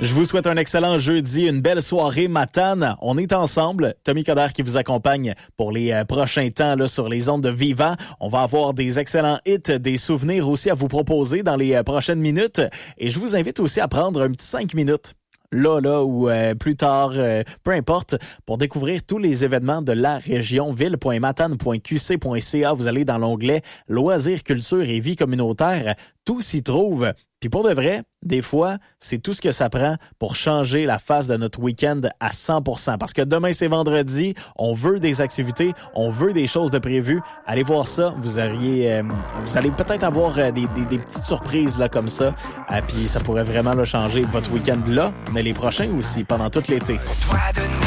Je vous souhaite un excellent jeudi, une belle soirée Matane. On est ensemble. Tommy Coderre qui vous accompagne pour les prochains temps là, sur les ondes de Vivant. On va avoir des excellents hits, des souvenirs aussi à vous proposer dans les prochaines minutes. Et je vous invite aussi à prendre un petit 5 minutes. Là, ou plus tard, peu importe, pour découvrir tous les événements de la région, ville.matane.qc.ca. Vous allez dans l'onglet Loisirs, culture et vie communautaire. Tout s'y trouve. Puis pour de vrai, des fois, c'est tout ce que ça prend pour changer la face de notre week-end à 100%. Parce que demain, c'est vendredi, on veut des activités, on veut des choses de prévues. Allez voir ça, vous allez peut-être avoir des petites surprises là comme ça. Puis ça pourrait vraiment là, changer votre week-end là, mais les prochains aussi, pendant tout l'été.